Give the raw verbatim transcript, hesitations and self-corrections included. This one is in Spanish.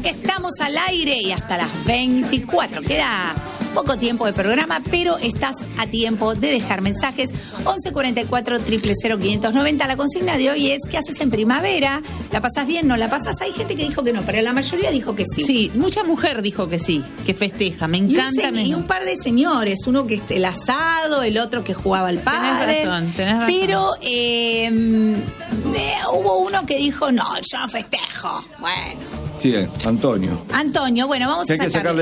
que estamos al aire y hasta las veinticuatro. Queda poco tiempo de programa, pero estás a tiempo de dejar mensajes. once cuarenta y cuatro, cero cero cero, quinientos noventa. La consigna de hoy es: ¿qué haces en primavera? ¿La pasás bien? ¿No la pasás? Hay gente que dijo que no, pero la mayoría dijo que sí. Sí, mucha mujer dijo que sí, que festeja. Me encanta. Y un, se- y un par de señores, uno que es el asado, el otro que jugaba al pádel. Tenés razón, tenés razón. Pero eh, eh, hubo uno que dijo, no, yo no festejo. Bueno. Sí, Antonio. Antonio, bueno, vamos Que a hay que sacarle. sacarle